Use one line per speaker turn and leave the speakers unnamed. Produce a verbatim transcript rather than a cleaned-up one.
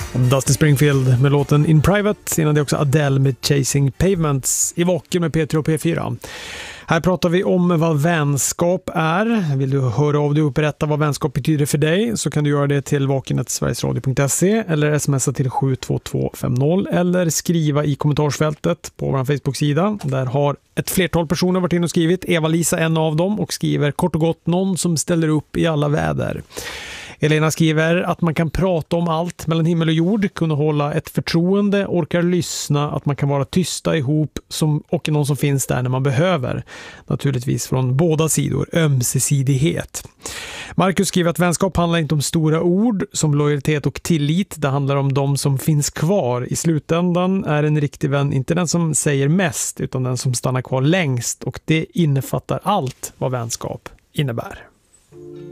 Dusty Springfield med låten In Private. Innan det också Adele med Chasing Pavements. I Vaken med P tre och P fyra. Här pratar vi om vad vänskap är. Vill du höra av dig och berätta vad vänskap betyder för dig, så kan du göra det till vaken at sverigesradio punkt se eller smsa till sju två två fem noll eller skriva i kommentarsfältet på vår Facebook-sida. Där har ett flertal personer varit in och skrivit. Eva-Lisa en av dem och skriver kort och gott någon som ställer upp i alla väder. Elena skriver att man kan prata om allt mellan himmel och jord, kunna hålla ett förtroende, orkar lyssna, att man kan vara tysta ihop som, och någon som finns där när man behöver. Naturligtvis från båda sidor, ömsesidighet. Marcus skriver att vänskap handlar inte om stora ord som lojalitet och tillit. Det handlar om de som finns kvar. I slutändan är en riktig vän inte den som säger mest utan den som stannar kvar längst, och det innefattar allt vad vänskap innebär.